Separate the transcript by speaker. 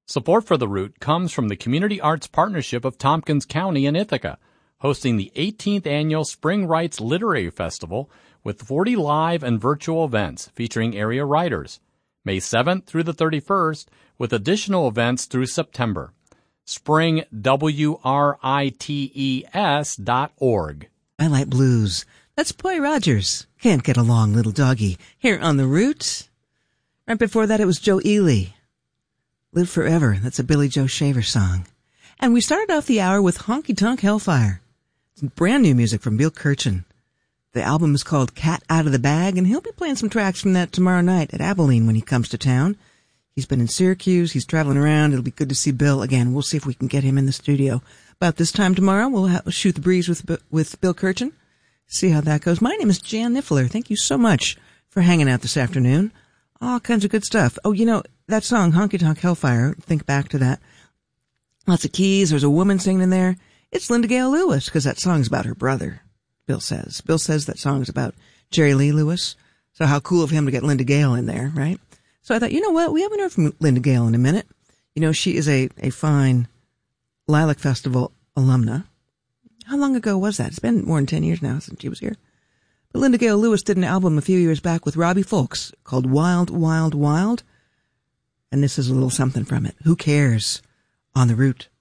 Speaker 1: Support for The Root comes from the Community Arts Partnership of Tompkins County in Ithaca, hosting the 18th Annual Spring Writes Literary Festival with 40 live and virtual events featuring area writers, May 7th through the 31st, with additional events through September. springwrites.org.
Speaker 2: I like blues. That's Boy Rogers. Can't get along, little doggy. Here on The Root. Right before that, it was Joe Ely. Live Forever. That's a Billy Joe Shaver song. And we started off the hour with Honky Tonk Hellfire. It's brand new music from Bill Kirchen. The album is called Cat Out of the Bag, and he'll be playing some tracks from that tomorrow night at Abilene when he comes to town. He's been in Syracuse. He's traveling around. It'll be good to see Bill again. We'll see if we can get him in the studio. About this time tomorrow, we'll shoot the breeze with Bill Kirchen. See how that goes. My name is Jan Niffler. Thank you so much for hanging out this afternoon. All kinds of good stuff. Oh, you know, that song, Honky Tonk Hellfire, think back to that. Lots of keys. There's a woman singing in there. It's Linda Gale Lewis, because that song's about her brother, Bill says. Bill says that song's about Jerry Lee Lewis. So how cool of him to get Linda Gale in there, right? So I thought, you know what? We haven't heard from Linda Gale in a minute. You know, she is a fine Lilac Festival alumna. How long ago was that? It's been more than 10 years now since she was here. But Linda Gale Lewis did an album a few years back with Robbie Fulks called Wild, Wild, Wild. And this is a little something from it. Who cares? On The Root.